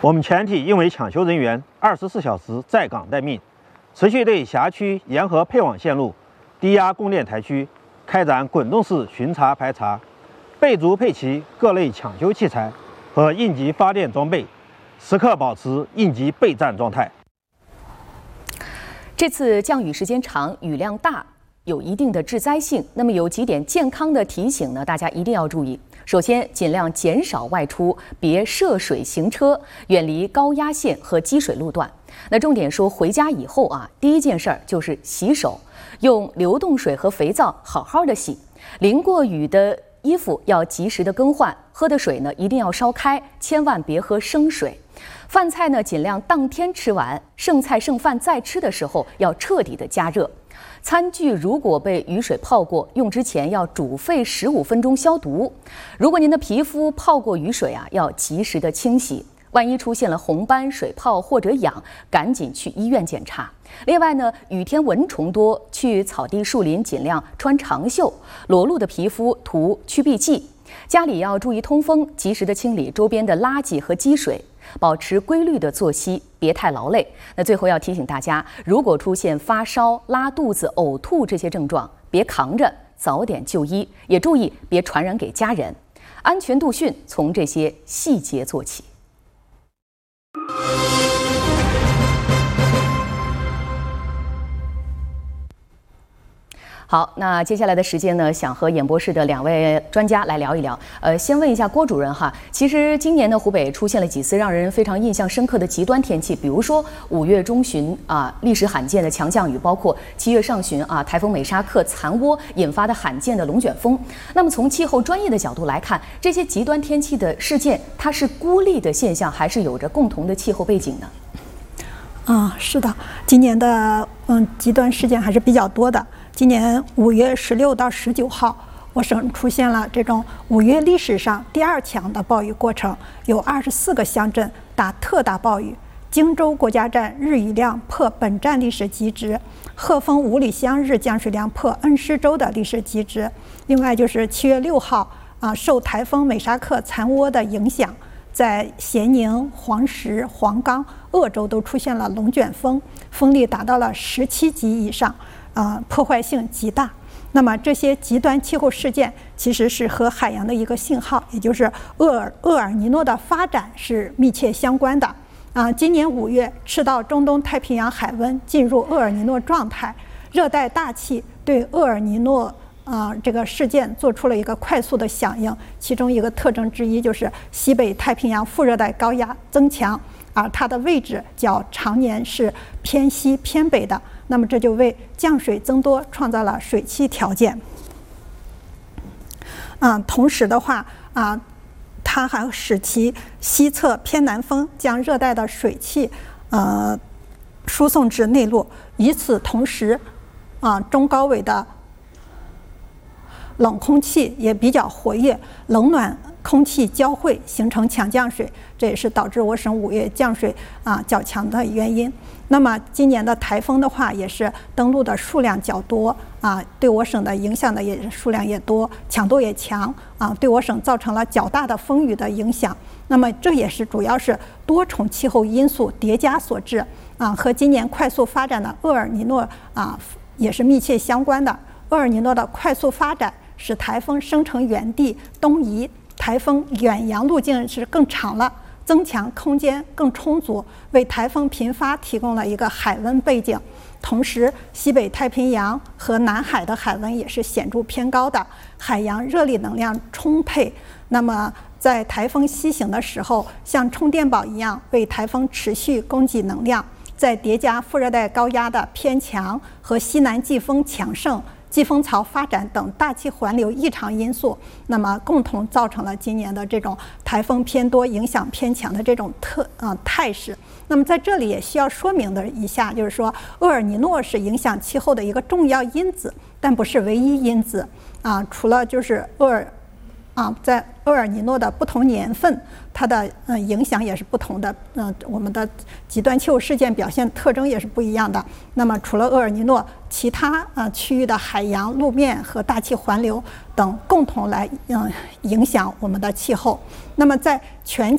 我们全体因为抢修人员24小时在岗待命，持续对辖区沿河配网线路、低压供电台区开展滚动式巡查排查，备足配齐各类抢修器材和应急发电装备，时刻保持应急备战状态。 这次降雨时间长，雨量大，有一定的致灾性。那么有几点健康的提醒呢？大家一定要注意。首先，尽量减少外出，别涉水行车，远离高压线和积水路段。那重点说，回家以后第一件事儿就是洗手，用流动水和肥皂好好的洗。淋过雨的衣服要及时的更换，喝的水呢一定要烧开，千万别喝生水。饭菜呢尽量当天吃完，剩菜剩饭再吃的时候要彻底的加热。餐具如果被雨水泡过，用之前要煮沸15分钟消毒。如果您的皮肤泡过雨水要及时的清洗。万一出现了红斑、水泡或者痒，赶紧去医院检查。另外呢，雨天蚊虫多，去草地、树林尽量穿长袖，裸露的皮肤涂驱避剂。家里要注意通风，及时的清理周边的垃圾和积水，保持规律的作息，别太劳累。那最后要提醒大家，如果出现发烧、拉肚子、呕吐这些症状，别扛着，早点就医，也注意别传染给家人。安全度训从这些细节做起。好，那接下来的时间呢，想和演播室的2位专家来聊一聊。先问一下郭主任哈，其实今年的湖北出现了几次让人非常印象深刻的极端天气，比如说5月中旬历史罕见的强降雨，包括7月上旬台风美沙克残涡引发的罕见的龙卷风。那么从气候专业的角度来看，这些极端天气的事件，它是孤立的现象，还是有着共同的气候背景呢？ 是的，今年的极端事件还是比较多的。今年5月16到19号，我省出现了这种5月历史上第2强的暴雨过程，有24个乡镇打特大暴雨。荆州国家站日雨量破本站历史极值，鹤峰五里乡日降水量破恩施州的历史极值。另外就是7月6号受台风美沙克残涡的影响，在咸宁、黄石、黄冈、鄂州都出现了龙卷风，风力达到了17级以上，破坏性极大。那么这些极端气候事件其实是和海洋的一个信号，也就是厄尔尼诺的发展是密切相关的。今年5月，赤道中东太平洋海温进入厄尔尼诺状态，热带大气对厄尔尼诺这个事件做出了一个快速的响应，其中一个特征之一就是西北太平洋副热带高压增强，而它的位置较常年是偏西偏北的，那么这就为降水增多创造了水汽条件。同时的话它还使其西侧偏南风将热带的水汽输送至内陆，与此同时中高纬的冷空气也比较活跃，冷暖空气交汇形成强降水，这也是导致我省5月降水较强的原因。那么今年的台风的话，也是登陆的数量较多对我省的影响的也数量也多，强度也强对我省造成了较大的风雨的影响。那么这也是主要是多重气候因素叠加所致和今年快速发展的厄尔尼诺也是密切相关的。厄尔尼诺的快速发展使台风生成原地东移，台风远洋路径是更长了，增强空间更充足，为台风频发提供了一个海温背景。同时，西北太平洋和南海的海温也是显著偏高的，海洋热力能量充沛。那么在台风西行的时候，像充电宝一样为台风持续供给能量。再叠加副热带高压的偏强和西南季风强盛、季风槽发展等大气环流异常因素，那么共同造成了今年的这种台风偏多、影响偏强的这种态势。那么在这里也需要说明的一下，就是说厄尔尼诺是影响气候的一个重要因子，但不是唯一因子除了就是在厄尔尼诺的不同年份，它的影响也是不同的。我们的极端气候事件表现特征也是不一样的。那么除了厄尔尼诺，其他区域的海洋、路面和大气环流等共同来影响我们的气候。那么在全